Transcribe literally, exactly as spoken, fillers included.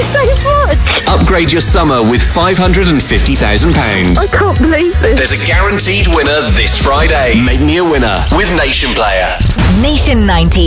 so much. Upgrade your summer with five hundred fifty thousand pounds. I can't believe this. There's a guaranteed winner this Friday. Make me a winner with Nation Player. Nation ninety